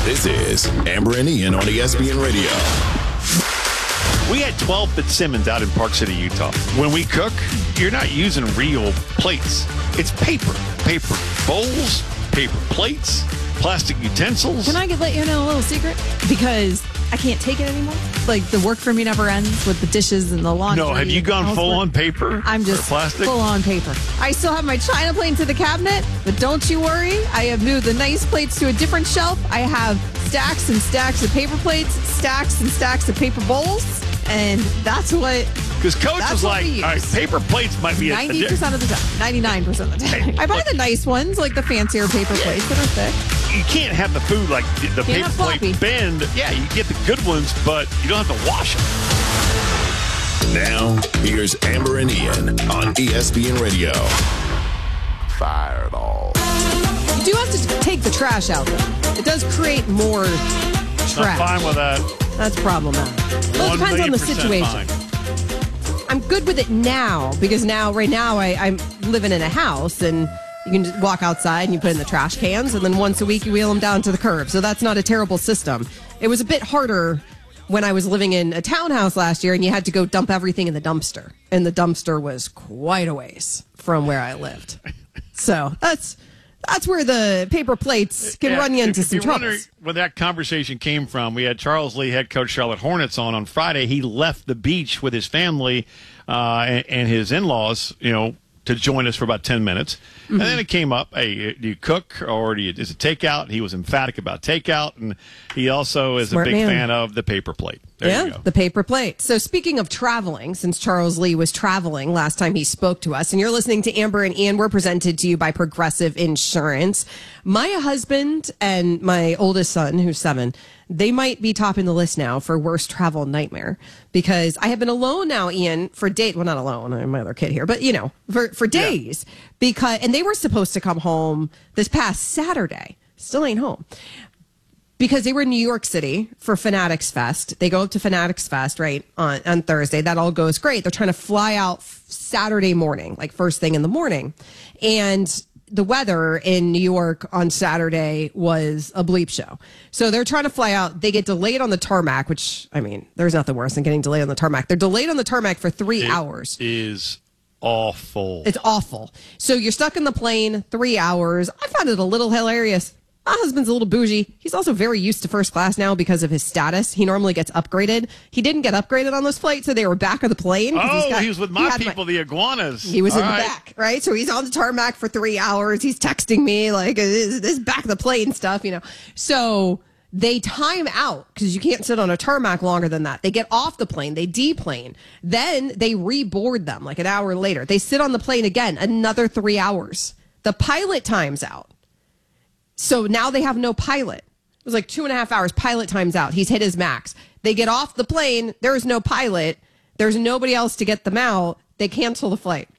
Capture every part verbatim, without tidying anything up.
This is Amber and Ian on E S P N Radio. We had twelve Fitzsimmons out in Park City, Utah. When we cook, you're not using real plates. It's paper. Paper bowls, paper plates, plastic utensils. Can I get, let you know a little secret? Because I can't take it anymore. Like, the work for me never ends with the dishes and the laundry. No, have you gone full on paper? I'm just plastic? full on paper. I still have my china plate to the cabinet, but don't you worry. I have moved the nice plates to a different shelf. I have stacks and stacks of paper plates, stacks and stacks of paper bowls, and that's what... Because Coach That's was what like, we use. all right, paper plates might be a, ninety percent of the time. ninety-nine percent of the time. I buy the nice ones, like the fancier paper plates that are thick. You can't have the food like the, the paper have plate floppy. bend. Yeah, you get the good ones, but you don't have to wash them. Now, here's Amber and Ian on E S P N Radio. Fireball. You do have to take the trash out, though. It does create more I'm trash. fine with that. That's problematic. Well, it depends on the one million percent situation. fine. I'm good with it now because now, right now, I, I'm living in a house and you can just walk outside and you put in the trash cans and then once a week you wheel them down to the curb. So that's not a terrible system. It was a bit harder when I was living in a townhouse last year and you had to go dump everything in the dumpster. And the dumpster was quite a ways from where I lived. So that's that's where the paper plates can Yeah, run you into if some you're wondering troubles. where that conversation came from, we had Charles Lee, head coach Charlotte Hornets, on on Friday. He left the beach with his family uh, and, and his in-laws, you know, to join us for about ten minutes. Mm-hmm. And then it came up, hey, do you cook or do you, is it takeout? He was emphatic about takeout, and he also is Smart a big man. fan of the paper plate. There yeah, you go. the paper plate. So speaking of traveling, since Charles Lee was traveling last time he spoke to us, and you're listening to Amber and Ian, we're presented to you by Progressive Insurance. My husband and my oldest son, who's seven, they might be topping the list now for worst travel nightmare because I have been alone now, Ian, for date. Well, not alone. I have my other kid here, but you know, for, for days yeah. because, and they were supposed to come home this past Saturday. Still ain't home. Because they were in New York City for Fanatics Fest. They go up to Fanatics Fest, right, on, on Thursday. That all goes great. They're trying to fly out Saturday morning, like first thing in the morning. And the weather in New York on Saturday was a bleep show. So they're trying to fly out. They get delayed on the tarmac, which, I mean, there's nothing worse than getting delayed on the tarmac. They're delayed on the tarmac for three It hours. is awful. It's awful. So you're stuck in the plane three hours. I found it a little hilarious. My husband's a little bougie. He's also very used to first class now because of his status. He normally gets upgraded. He didn't get upgraded on this flight, so they were back of the plane. Oh, he's got, he was with my he people, my, the iguanas. He was All in right. the back, right? So he's on the tarmac for three hours. He's texting me like, this is back of the plane stuff, you know. So they time out because you can't sit on a tarmac longer than that. They get off the plane. They deplane. Then they reboard them like an hour later. They sit on the plane again, another three hours. The pilot times out. So now they have no pilot. It was like two and a half hours. Pilot times out. He's hit his max. They get off the plane. There is no pilot. There's nobody else to get them out. They cancel the flight.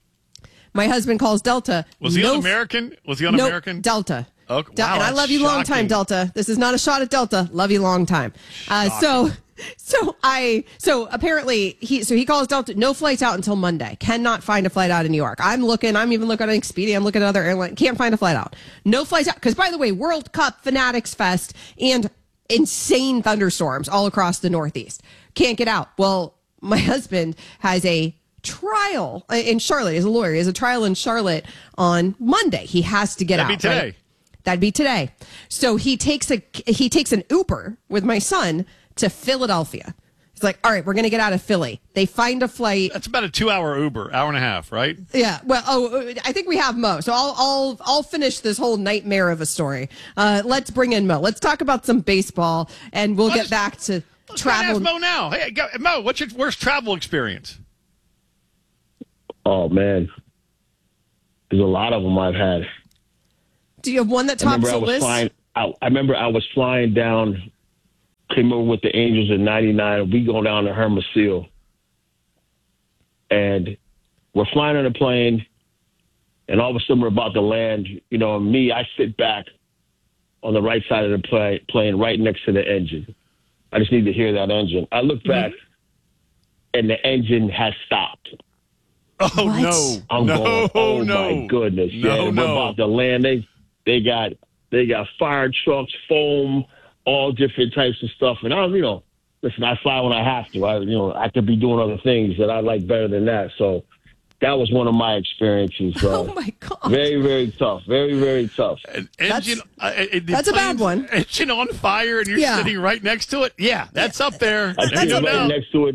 My husband calls Delta. Was he no, on American? Was he on no, American? Delta. Okay. Del- Wow, and I that's love you long shocking. time, Delta. This is not a shot at Delta. Love you long time. Uh, so, so I, so apparently he, so he calls Delta. No flights out until Monday. Cannot find a flight out in New York. I'm looking. I'm even looking at Expedia. I'm looking at other airlines. Can't find a flight out. No flights out. Because by the way, World Cup, Fanatics Fest, and insane thunderstorms all across the Northeast. Can't get out. Well, my husband has a trial in Charlotte. He's a lawyer. He has a trial in Charlotte on Monday. He has to get That'd out. be today. Right? That'd be today. So he takes a he takes an Uber with my son to Philadelphia. He's like, all right, we're going to get out of Philly. They find a flight. That's about a two-hour Uber, hour and a half, right? Yeah. Well, oh, I think we have Mo. So I'll I'll I'll finish this whole nightmare of a story. Uh, let's bring in Mo. Let's talk about some baseball, and we'll Let's- get back to Let's go and travel. ask Mo now. Hey, go, Mo, what's your worst travel experience? Oh, man. There's a lot of them I've had. Do you have one that I tops remember I the was list? flying. I, I remember I was flying down, came over with the Angels in ninety-nine. We go down to Hermosillo, and we're flying on a plane, and all of a sudden we're about to land. You know, me, I sit back on the right side of the plane, plane right next to the engine. I just need to hear that engine. I look back, mm-hmm. and the engine has stopped. Oh, What? no. I'm no, going, oh, no. my goodness. No, yeah, no. we're about to land. They, they got they got fire trucks, foam, all different types of stuff. And I was, you know, listen, I fly when I have to. I, you know, I could be doing other things that I like better than that. So that was one of my experiences. Uh, oh my God! Very, very tough. Very, very tough. An engine, uh, it, that's a bad one. Engine on fire, and you're yeah. sitting right next to it. Yeah, that's up there. I sit right doubt. next to it.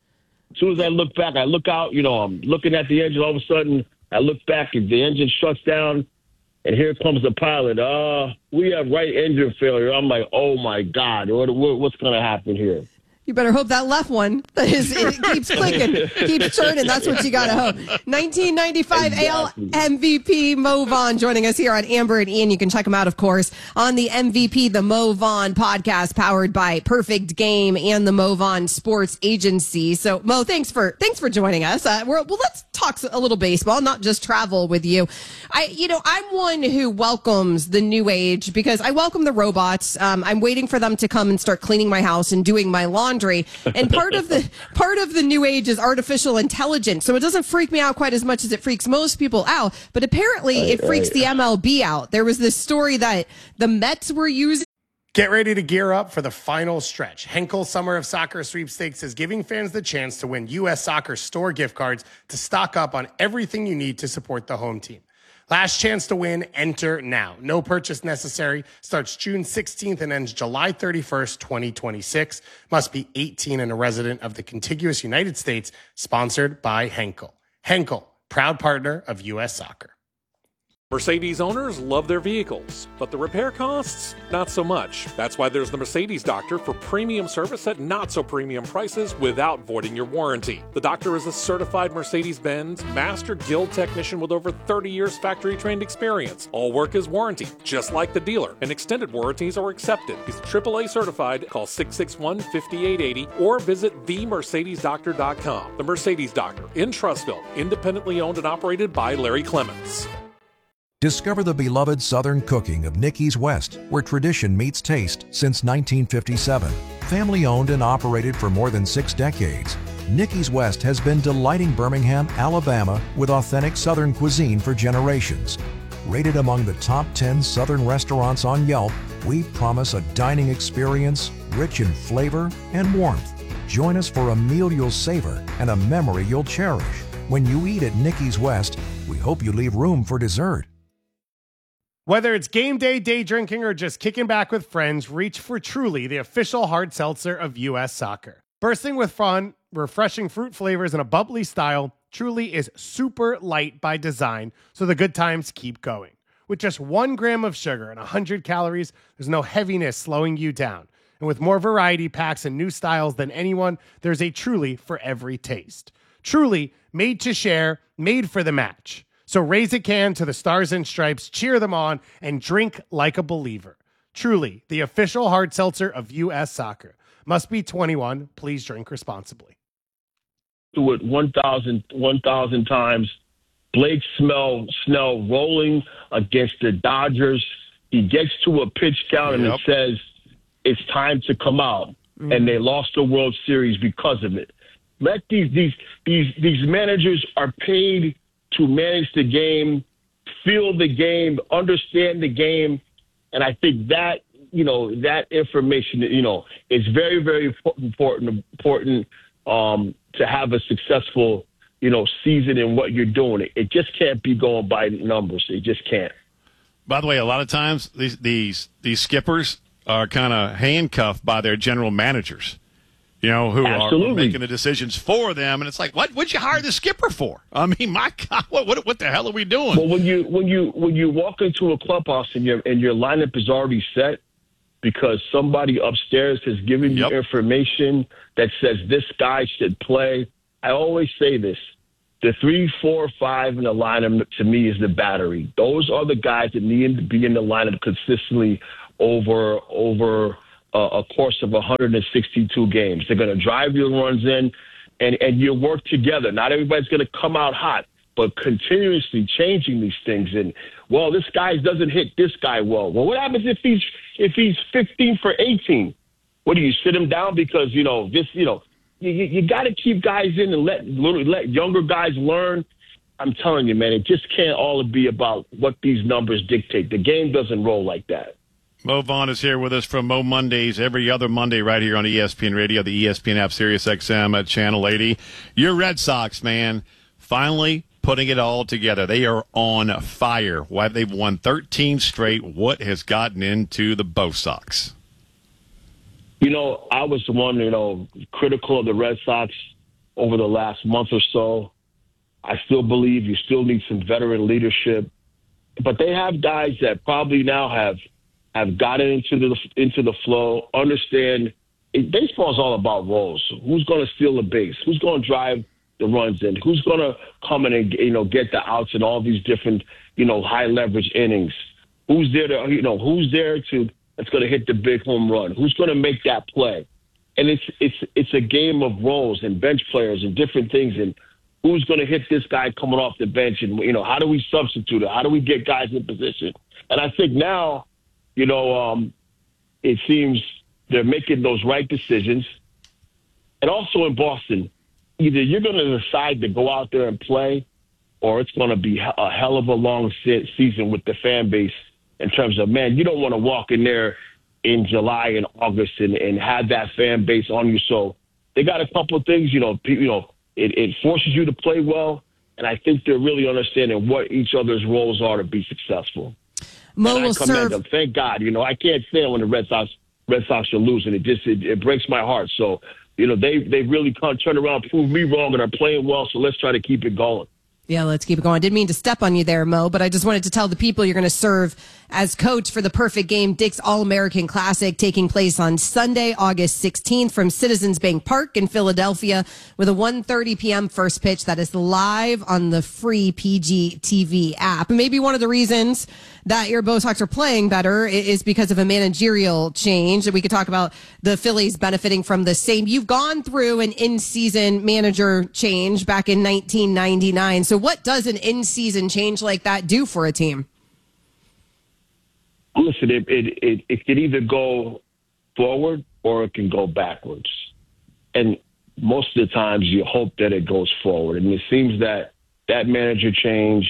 As soon as I look back, I look out. You know, I'm looking at the engine. All of a sudden, I look back, and the engine shuts down. And here comes the pilot. Uh, we have right engine failure. I'm like, oh, my God, what, what, what's going to happen here? You better hope that left one is, it keeps clicking, keeps turning. That's what you got to hope. nineteen ninety-five exactly. A L M V P Mo Vaughn joining us here on Amber and Ian. You can check him out, of course, on the M V P, the Mo Vaughn podcast, powered by Perfect Game and the Mo Vaughn Sports Agency. So, Mo, thanks for thanks for joining us. Uh, we're, well, let's talk a little baseball, not just travel with you. I, you know, I'm one who welcomes the new age because I welcome the robots. Um, I'm waiting for them to come and start cleaning my house and doing my laundry. And part of the part of the new age is artificial intelligence. So it doesn't freak me out quite as much as it freaks most people out. But apparently right, it freaks right. the M L B out. There was this story that the Mets were using. Get ready to gear up for the final stretch. Henkel Summer of Soccer Sweepstakes is giving fans the chance to win U S Soccer store gift cards to stock up on everything you need to support the home team. Last chance to win, enter now. No purchase necessary. Starts June sixteenth and ends July thirty-first, twenty twenty-six. Must be eighteen and a resident of the contiguous United States. Sponsored by Henkel. Henkel, proud partner of U S Soccer. Mercedes owners love their vehicles, but the repair costs, not so much. That's why there's the Mercedes Doctor for premium service at not-so-premium prices without voiding your warranty. The Doctor is a certified Mercedes-Benz Master Guild technician with over thirty years factory-trained experience. All work is warranted, just like the dealer, and extended warranties are accepted. He's triple A certified. Call six six one, five eight eight zero or visit the mercedes doctor dot com. The Mercedes Doctor in Trussville, independently owned and operated by Larry Clements. Discover the beloved Southern cooking of Nicky's West, where tradition meets taste since nineteen fifty-seven. Family owned and operated for more than six decades, Nicky's West has been delighting Birmingham, Alabama with authentic Southern cuisine for generations. Rated among the top ten Southern restaurants on Yelp, we promise a dining experience rich in flavor and warmth. Join us for a meal you'll savor and a memory you'll cherish. When you eat at Nicky's West, we hope you leave room for dessert. Whether it's game day, day drinking, or just kicking back with friends, reach for Truly, the official hard seltzer of U S Soccer. Bursting with fun, refreshing fruit flavors, and a bubbly style, Truly is super light by design, so the good times keep going. With just one gram of sugar and one hundred calories, there's no heaviness slowing you down. And with more variety packs and new styles than anyone, there's a Truly for every taste. Truly, made to share, made for the match. So raise a can to the Stars and Stripes, cheer them on, and drink like a believer. Truly, the official hard seltzer of U S Soccer. Must be twenty-one. Please drink responsibly. Do it one thousand, one thousand times. Blake Snell, Snell rolling against the Dodgers. He gets to a pitch count, and yep. it says it's time to come out. Mm-hmm. And they lost the World Series because of it. Let these these these these managers are paid to manage the game, feel the game, understand the game. And I think that, you know, that information, you know, is very, very important, important um, to have a successful, you know, season in what you're doing. It just can't be going by numbers. It just can't. By the way, a lot of times these these, these skippers are kind of handcuffed by their general managers. You know, who Absolutely. are making the decisions for them, and it's like, what? What'd you hire the skipper for? I mean, my God, what, what, what the hell are we doing? Well, when you when you when you walk into a clubhouse and your and your lineup is already set because somebody upstairs has given yep. you information that says this guy should play. I always say this: the three, four, five in the lineup to me is the battery. Those are the guys that need to be in the lineup consistently over over. Uh, a course of one hundred sixty-two games. They're going to drive your runs in, and, and you work together. Not everybody's going to come out hot, but continuously changing these things. And, well, this guy doesn't hit this guy well. Well, what happens if he's if he's fifteen for eighteen? What, do you sit him down because, you know, this, you know, you, you, you got to keep guys in and let let younger guys learn. I'm telling you, man, it just can't all be about what these numbers dictate. The game doesn't roll like that. Mo Vaughn is here with us from Mo Mondays every other Monday right here on E S P N Radio, the E S P N app, Sirius X M at Channel eighty. Your Red Sox, man, finally putting it all together. They are on fire. Why they've won thirteen straight. What has gotten into the Bo Sox? You know, I was the one, you know, critical of the Red Sox over the last month or so. I still believe you still need some veteran leadership, but they have guys that probably now have have gotten into the into the flow, understand it, baseball is all about roles. Who's going to steal the base? Who's going to drive the runs in? Who's going to come in and, you know, get the outs in all these different, you know, high leverage innings? Who's there to, you know, who's there to that's going to hit the big home run? Who's going to make that play? And it's it's it's a game of roles and bench players and different things. And who's going to hit this guy coming off the bench? And, you know, how do we substitute it? How do we get guys in position? And I think now, you know, um, it seems they're making those right decisions. And also in Boston, either you're going to decide to go out there and play, or it's going to be a hell of a long season with the fan base in terms of, man, you don't want to walk in there in July and August and, and have that fan base on you. So they got a couple of things, you know, you know, it, it forces you to play well. And I think they're really understanding what each other's roles are to be successful. Mo and I will commend serve. them. Thank God. You know, I can't stand when the Red Sox Red Sox are losing. It just it, it breaks my heart. So, you know, they they really can't turn around, prove me wrong, and are playing well. So let's try to keep it going. Yeah, let's keep it going. I didn't mean to step on you there, Mo, but I just wanted to tell the people you're going to serve as coach for the Perfect Game Dick's All-American Classic taking place on Sunday, August sixteenth from Citizens Bank Park in Philadelphia with a one thirty p.m. first pitch that is live on the free P G T V app. And maybe one of the reasons that your Bo Sox are playing better is because of a managerial change. We could talk about the Phillies benefiting from the same. You've gone through an in-season manager change back in nineteen ninety-nine. So what does an in-season change like that do for a team? Listen, it, it, it, it can either go forward or it can go backwards. And most of the times you hope that it goes forward. And it seems that that manager change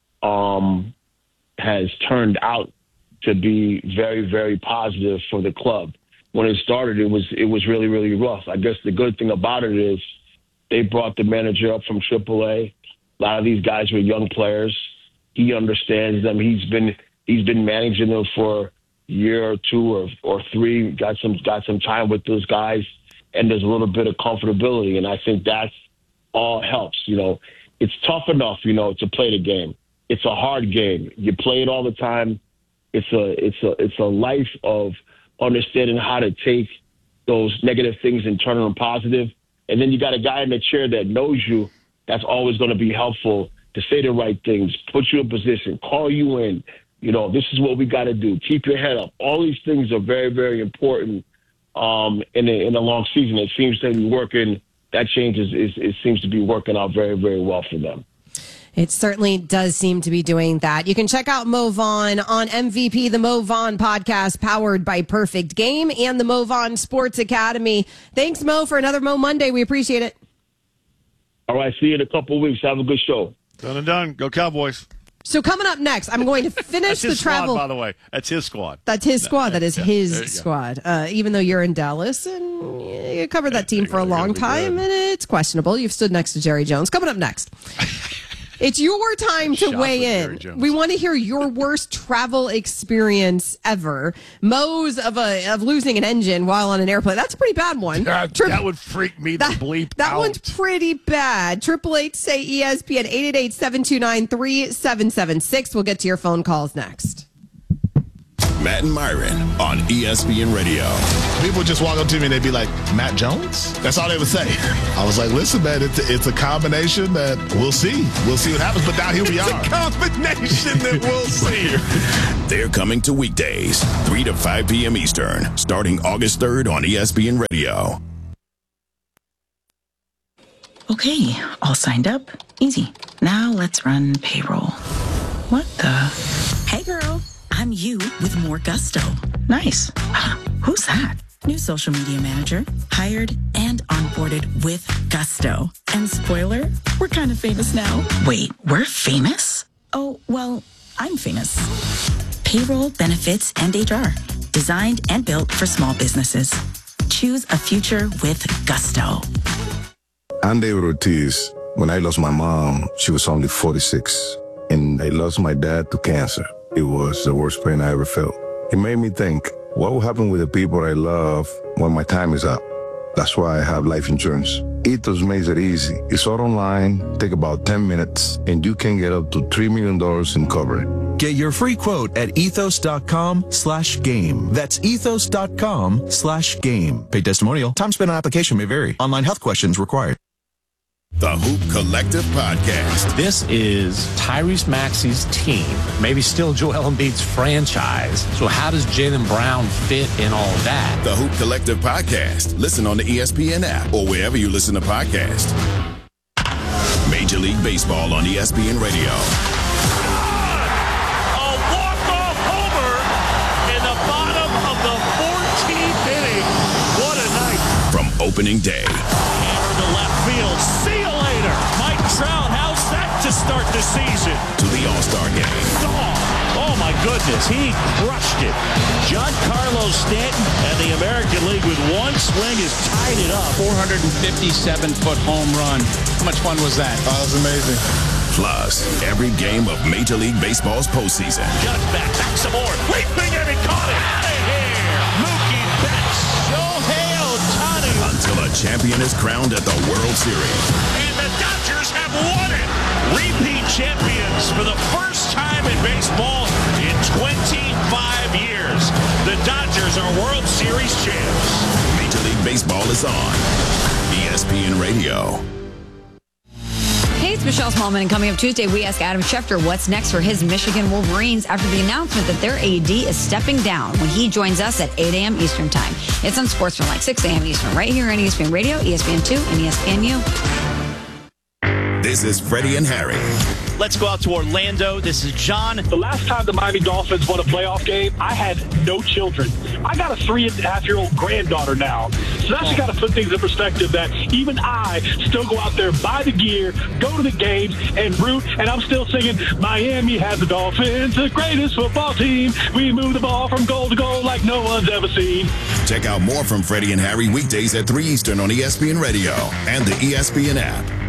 um, has turned out to be very, very positive for the club. When it started, it was it was really, really rough. I guess the good thing about it is they brought the manager up from triple A. A lot of these guys were young players. He understands them. He's been he's been managing them for a year or two or or three. Got some got some time with those guys, and there's a little bit of comfortability. And I think that's all helps. You know, it's tough enough, you know, to play the game. It's a hard game. You play it all the time. It's a it's a it's a life of understanding how to take those negative things and turn them positive. And then you got a guy in the chair that knows you. That's always going to be helpful to say the right things, put you in position, call you in. You know, this is what we got to do. Keep your head up. All these things are very, very important um, in a, in a long season. It seems to be working. That change is, is it seems to be working out very, very well for them. It certainly does seem to be doing that. You can check out Mo Vaughn on M V P, the Mo Vaughn podcast powered by Perfect Game and the Mo Vaughn Sports Academy. Thanks, Mo, for another Mo Monday. We appreciate it. All right, see you in a couple of weeks. Have a good show. Done and done. Go Cowboys. So coming up next, I'm going to finish That's his the travel. Squad, by the way, that's his squad. That's his squad. That is Yeah, his squad. Uh, even though you're in Dallas and you covered that team for a long time, and it's questionable. You've stood next to Jerry Jones. Coming up next. It's your time to Shot weigh with Jerry in. Jones. We want to hear your worst travel experience ever. Mo's of a of losing an engine while on an airplane. That's a pretty bad one. That, Trip- that would freak me the that, bleep That out. one's pretty bad. Triple eight say E S P N eight eight eight seven two nine three seven seven six. We'll get to your phone calls next. Matt and Myron on E S P N Radio. People would just walk up to me and they'd be like, Matt Jones? That's all they would say. I was like, listen, man, it's, it's a combination that we'll see. We'll see what happens. But now here we It's are. a combination that we'll see. They're coming to weekdays, three to five p.m. Eastern, starting August third on E S P N Radio. Okay, all signed up. Easy. Now let's run payroll. What the? Hey, girl. I'm you with more gusto. Nice. Uh, who's that? New social media manager. Hired and onboarded with gusto. And spoiler, we're kind of famous now. Wait, we're famous? Oh, well, I'm famous. Payroll, benefits, and H R. designed and built for small businesses. Choose a future with Gusto. I'm David Ortiz. When I lost my mom, she was only forty-six. And I lost my dad to cancer. It was the worst pain I ever felt. It made me think, what will happen with the people I love when my time is up? That's why I have life insurance. Ethos makes it easy. It's all online, take about ten minutes, and you can get up to three million dollars in coverage. Get your free quote at ethos.com slash game. That's ethos.com slash game. Paid testimonial. Time spent on application may vary. Online health questions required. The Hoop Collective Podcast. This is Tyrese Maxey's team, maybe still Joel Embiid's franchise. So how does Jaylen Brown fit in all of that? The Hoop Collective Podcast. Listen on the E S P N app or wherever you listen to podcasts. Major League Baseball on E S P N Radio. A walk-off homer in the bottom of the fourteenth inning. What a night. From opening day. Hammer to left field. See you later. Mike Trout, how's that to start the season? To the All-Star game. Oh, oh my goodness, he crushed it. Giancarlo Stanton and the American League with one swing has tied it up. four hundred fifty-seven foot home run. How much fun was that? Oh, that was amazing. Plus, every game of Major League Baseball's postseason. Judge back, back some more. Leaping and he caught it. Out of here. Mookie Betts. Shohei Ohtani. Until a champion is crowned at the World Series. And the Dodgers have won it. Repeat champions for the first time in baseball in twenty-five years. The Dodgers are World Series champs. Major League Baseball is on E S P N Radio. Hey, it's Michelle Smallman, and coming up Tuesday, we ask Adam Schefter what's next for his Michigan Wolverines after the announcement that their A D is stepping down when he joins us at eight a.m. Eastern Time. It's on Sports from like six a.m. Eastern, right here on E S P N Radio, E S P N two, and E S P N U. This is Freddie and Harry. Let's go out to Orlando. This is John. The last time the Miami Dolphins won a playoff game, I had no children. I got a three and a half year old granddaughter now. So that's just got to put things in perspective that even I still go out there, buy the gear, go to the games, and root. And I'm still singing, Miami has the Dolphins, the greatest football team. We move the ball from goal to goal like no one's ever seen. Check out more from Freddie and Harry weekdays at three Eastern on E S P N Radio and the E S P N app.